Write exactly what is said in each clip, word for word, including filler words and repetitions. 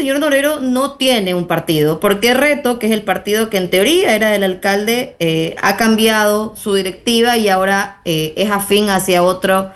señor Norero no tiene un partido, porque Reto, que es el partido que en teoría era del alcalde, eh, ha cambiado su directiva y ahora eh, es afín hacia otro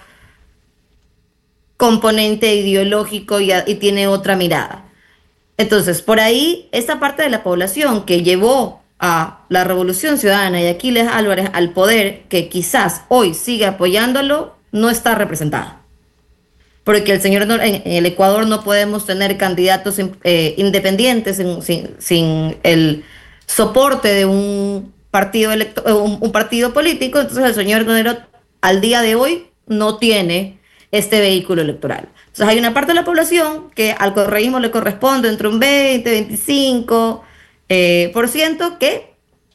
componente ideológico y, a, y tiene otra mirada. Entonces, por ahí, esa parte de la población que llevó a la Revolución Ciudadana y Aquiles Álvarez al poder, que quizás hoy sigue apoyándolo, no está representada. Porque el señor en, en el Ecuador no podemos tener candidatos eh, independientes sin, sin, sin el soporte de un partido, electo, un, un partido político. Entonces, el señor Norero al día de hoy no tiene este vehículo electoral. Entonces hay una parte de la población que al correísmo le corresponde entre un veinte, veinticinco eh, por ciento que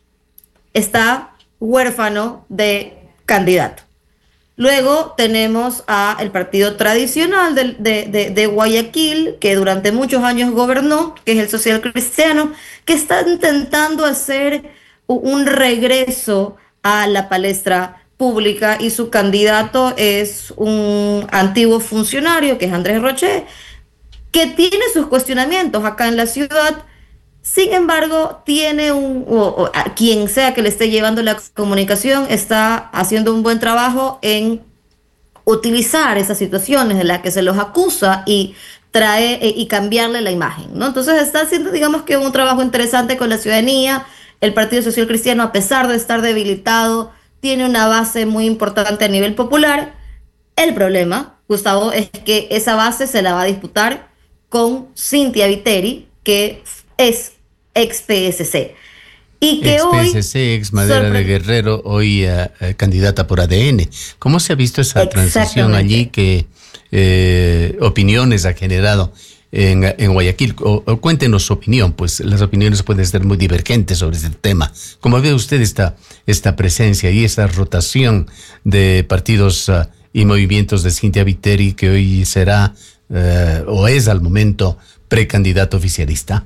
está huérfano de candidato. Luego tenemos a el partido tradicional de, de, de, de Guayaquil, que durante muchos años gobernó, que es el Social Cristiano, que está intentando hacer un regreso a la palestra pública, y su candidato es un antiguo funcionario que es Andrés Roché, que tiene sus cuestionamientos acá en la ciudad. Sin embargo, tiene un, o, o a quien sea que le esté llevando la comunicación, está haciendo un buen trabajo en utilizar esas situaciones de las que se los acusa y trae eh, y cambiarle la imagen, ¿no? Entonces está haciendo, digamos que un trabajo interesante con la ciudadanía. El Partido Social Cristiano, a pesar de estar debilitado, tiene una base muy importante a nivel popular. El problema, Gustavo, es que esa base se la va a disputar con Cynthia Viteri, que es ex P S C. Y que ex hoy... P S C, ex Madera de Guerrero, hoy uh, uh, candidata por A D N. ¿Cómo se ha visto esa transición allí? ¿Qué eh, opiniones ha generado en, en Guayaquil? O, o cuéntenos su opinión, pues las opiniones pueden ser muy divergentes sobre este tema. ¿Cómo ve usted esta, esta presencia y esta rotación de partidos uh, y movimientos de Cynthia Viteri, que hoy será uh, o es al momento precandidato oficialista?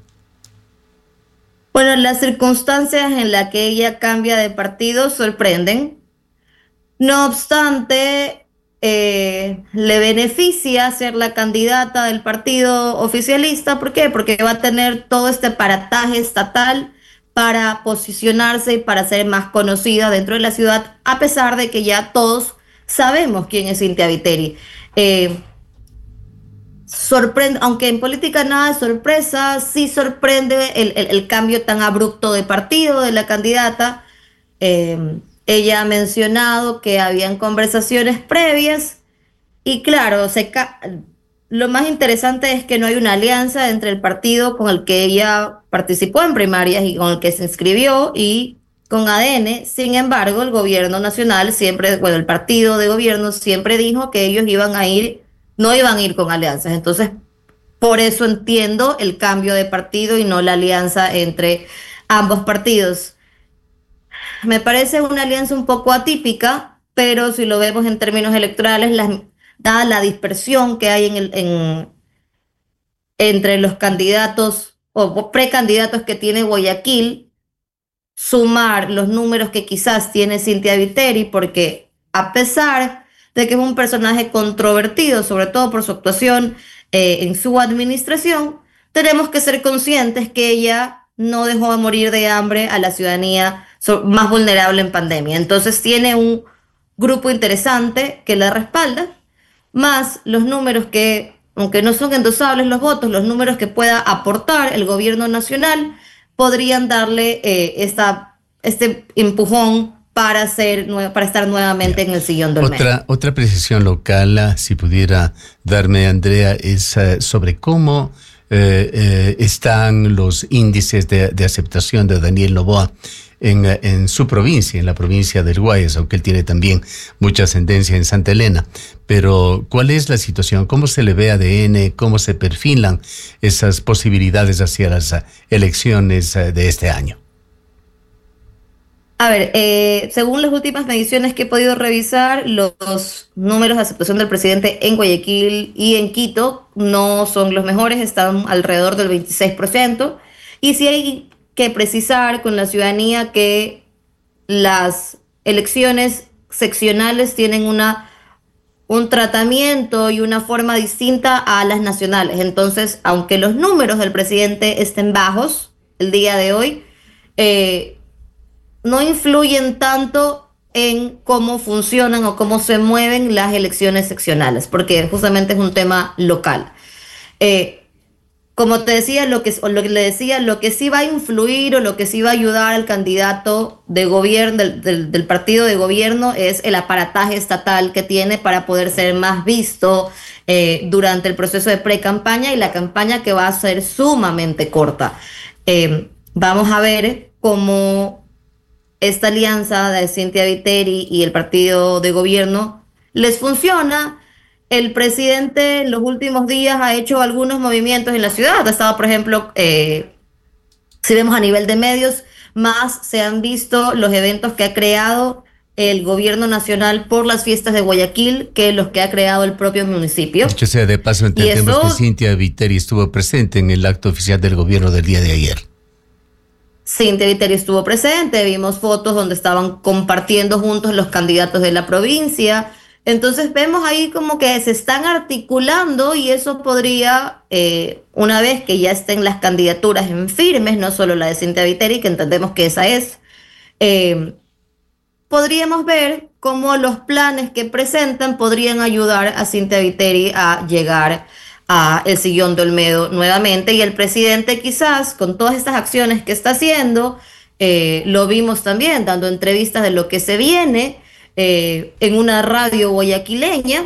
Bueno, las circunstancias en las que ella cambia de partido sorprenden. No obstante, eh, le beneficia ser la candidata del partido oficialista. ¿Por qué? Porque va a tener todo este aparataje estatal para posicionarse y para ser más conocida dentro de la ciudad, a pesar de que ya todos sabemos quién es Cynthia Viteri. Eh, Sorprende, aunque en política nada de sorpresa, sí sorprende el, el, el cambio tan abrupto de partido de la candidata. Eh, ella ha mencionado que habían conversaciones previas y claro, se ca- lo más interesante es que no hay una alianza entre el partido con el que ella participó en primarias y con el que se inscribió y con A D N. Sin embargo, el gobierno nacional siempre, bueno, el partido de gobierno siempre dijo que ellos iban a ir no iban a ir con alianzas. Entonces, por eso entiendo el cambio de partido y no la alianza entre ambos partidos. Me parece una alianza un poco atípica, pero si lo vemos en términos electorales, las, dada la dispersión que hay en el, en, entre los candidatos o precandidatos que tiene Guayaquil, sumar los números que quizás tiene Cynthia Viteri, porque a pesar de que es un personaje controvertido, sobre todo por su actuación eh, en su administración, tenemos que ser conscientes que ella no dejó de morir de hambre a la ciudadanía más vulnerable en pandemia. Entonces tiene un grupo interesante que la respalda, más los números que, aunque no son endosables los votos, los números que pueda aportar el gobierno nacional, podrían darle eh, esta, este empujón para ser para estar nuevamente en el sillón del otra medio. Otra precisión local, si pudiera darme, Andrea, es uh, sobre cómo eh, eh, están los índices de, de aceptación de Daniel Noboa en, en su provincia, en la provincia del Guayas, aunque él tiene también mucha ascendencia en Santa Elena. Pero, ¿cuál es la situación? ¿Cómo se le ve a A D N? ¿Cómo se perfilan esas posibilidades hacia las uh, elecciones uh, de este año? A ver, eh, según las últimas mediciones que he podido revisar, los, los números de aceptación del presidente en Guayaquil y en Quito no son los mejores, están alrededor del veintiséis por ciento. Y sí hay que precisar con la ciudadanía que las elecciones seccionales tienen una un tratamiento y una forma distinta a las nacionales. Entonces, aunque los números del presidente estén bajos el día de hoy, eh, no influyen tanto en cómo funcionan o cómo se mueven las elecciones seccionales, porque justamente es un tema local. Eh, como te decía, lo que, o lo que le decía, lo que sí va a influir o lo que sí va a ayudar al candidato de gobierno, del, del, del partido de gobierno, es el aparataje estatal que tiene para poder ser más visto eh, durante el proceso de pre-campaña y la campaña, que va a ser sumamente corta. Eh, vamos a ver cómo esta alianza de Cynthia Viteri y el partido de gobierno les funciona. El presidente en los últimos días ha hecho algunos movimientos en la ciudad. Ha estado, por ejemplo, eh, si vemos a nivel de medios, más se han visto los eventos que ha creado el gobierno nacional por las fiestas de Guayaquil que los que ha creado el propio municipio. Dicho sea de paso, entendemos eso, que Cynthia Viteri estuvo presente en el acto oficial del gobierno del día de ayer. Cynthia Viteri estuvo presente, vimos fotos donde estaban compartiendo juntos los candidatos de la provincia. Entonces vemos ahí como que se están articulando y eso podría, eh, una vez que ya estén las candidaturas en firmes, no solo la de Cynthia Viteri, que entendemos que esa es, eh, podríamos ver cómo los planes que presentan podrían ayudar a Cynthia Viteri a llegar a el sillón de Olmedo nuevamente. Y el presidente, quizás con todas estas acciones que está haciendo, eh, lo vimos también dando entrevistas de lo que se viene, Eh, en una radio guayaquileña.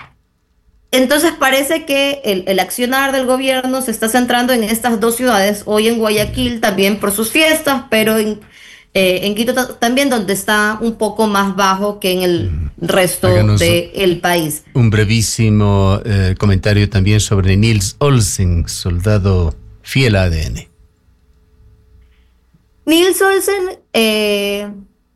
Entonces parece que el, el accionar del gobierno se está centrando en estas dos ciudades, hoy en Guayaquil también por sus fiestas, pero en, eh, en Quito también, donde está un poco más bajo que en el resto del país. Un brevísimo eh, comentario también sobre Nils Olsen, soldado fiel a A D N. Nils Olsen eh,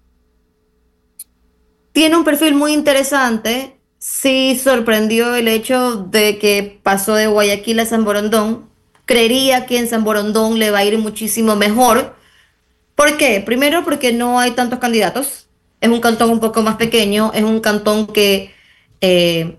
tiene un perfil muy interesante. Sí sorprendió el hecho de que pasó de Guayaquil a San Borondón. Creería que en San Borondón le va a ir muchísimo mejor. ¿Por qué? Primero porque no hay tantos candidatos. Es un cantón un poco más pequeño. Es un cantón que eh,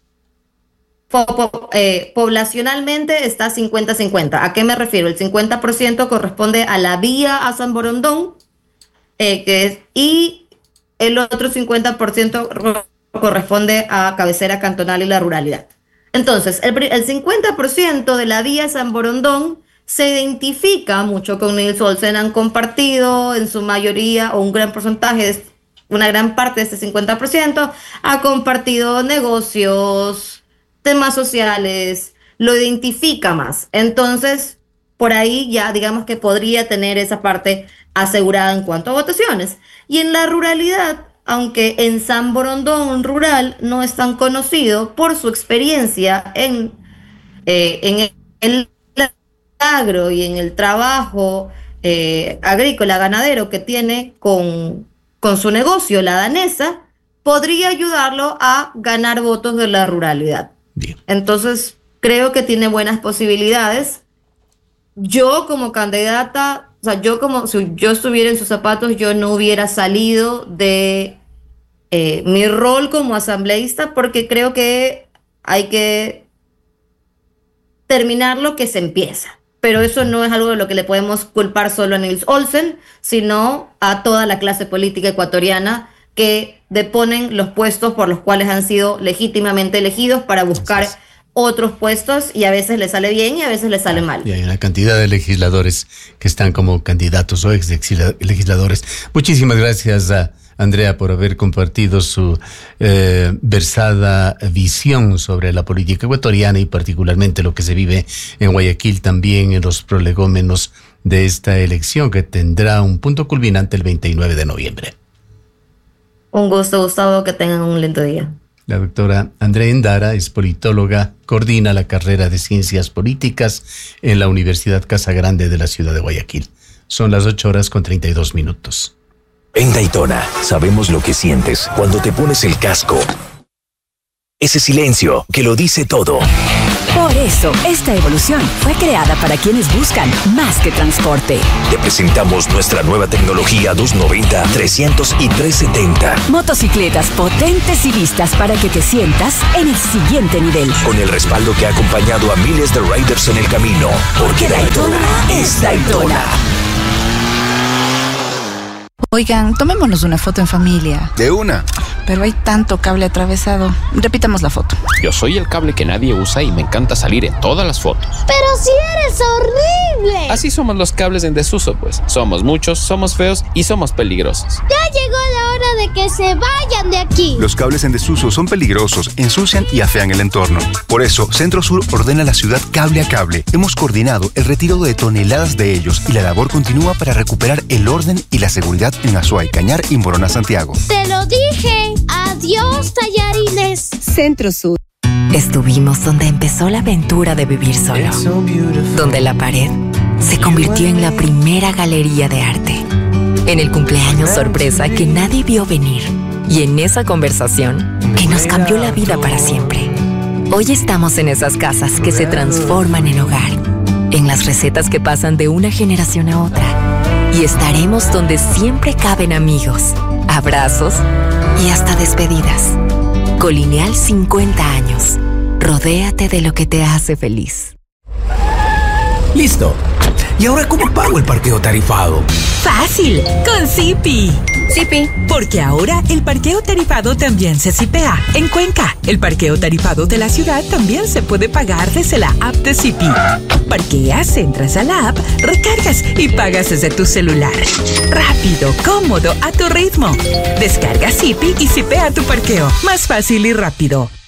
po po eh, poblacionalmente está cincuenta cincuenta. ¿A qué me refiero? El cincuenta por ciento corresponde a la vía a San Borondón eh, que es, y el otro cincuenta por ciento corresponde a cabecera cantonal y la ruralidad. Entonces, el, el cincuenta por ciento de la vía San Borondón se identifica mucho con Nils Olsen. Han compartido en su mayoría, o un gran porcentaje, una gran parte de este cincuenta por ciento, ha compartido negocios, temas sociales, lo identifica más. Entonces, por ahí ya digamos que podría tener esa parte asegurada en cuanto a votaciones. Y en la ruralidad, aunque en San Borondón rural no es tan conocido por su experiencia en, eh, en el agro y en el trabajo eh, agrícola, ganadero que tiene con, con su negocio, la danesa, podría ayudarlo a ganar votos de la ruralidad. Bien. Entonces, creo que tiene buenas posibilidades. Yo como candidata, o sea, yo como si yo estuviera en sus zapatos, yo no hubiera salido de eh, mi rol como asambleísta, porque creo que hay que terminar lo que se empieza. Pero eso no es algo de lo que le podemos culpar solo a Nils Olsen, sino a toda la clase política ecuatoriana que deponen los puestos por los cuales han sido legítimamente elegidos para buscar otros puestos, y a veces le sale bien y a veces le sale mal. Y hay una cantidad de legisladores que están como candidatos o ex legisladores. Muchísimas gracias a Andrea por haber compartido su eh, versada visión sobre la política ecuatoriana y particularmente lo que se vive en Guayaquil, también en los prolegómenos de esta elección que tendrá un punto culminante el veintinueve de noviembre. Un gusto, Gustavo, que tengan un lindo día. La doctora Andrea Endara es politóloga, coordina la carrera de Ciencias Políticas en la Universidad Casa Grande de la ciudad de Guayaquil. Son las ocho horas con treinta y dos minutos. En Daytona sabemos lo que sientes cuando te pones el casco. Ese silencio que lo dice todo. Por eso, esta evolución fue creada para quienes buscan más que transporte. Te presentamos nuestra nueva tecnología doscientos noventa, trescientos y trescientos setenta. Motocicletas potentes y listas para que te sientas en el siguiente nivel. Con el respaldo que ha acompañado a miles de riders en el camino. Porque Daytona es Daytona. Oigan, tomémonos una foto en familia. De una. Pero hay tanto cable atravesado. Repitamos la foto. Yo soy el cable que nadie usa y me encanta salir en todas las fotos. ¡Pero si eres horrible! Así somos los cables en desuso, pues. Somos muchos, somos feos y somos peligrosos. ¡Ya llegó la hora de que se vayan de aquí! Los cables en desuso son peligrosos, ensucian y afean el entorno. Por eso, Centro Sur ordena a la ciudad cable a cable. Hemos coordinado el retiro de toneladas de ellos y la labor continúa para recuperar el orden y la seguridad en Azuay, Cañar y Morona, Santiago. ¡Te lo dije! ¡Adiós, tallarines! Centro Sur. Estuvimos donde empezó la aventura de vivir solo. Donde la pared se convirtió en la primera galería de arte. En el cumpleaños sorpresa que nadie vio venir. Y en esa conversación que nos cambió la vida para siempre. Hoy estamos en esas casas que se transforman en hogar. En las recetas que pasan de una generación a otra. Y estaremos donde siempre caben amigos, abrazos y hasta despedidas. Colineal cincuenta años. Rodéate de lo que te hace feliz. Listo. ¿Y ahora cómo pago el parqueo tarifado? ¡Fácil! Con Zipi. Zipi. Porque ahora el parqueo tarifado también se zipea. En Cuenca, el parqueo tarifado de la ciudad también se puede pagar desde la app de Zipi. Parqueas, entras a la app, recargas y pagas desde tu celular. Rápido, cómodo, a tu ritmo. Descarga Zipi y zipea tu parqueo. Más fácil y rápido.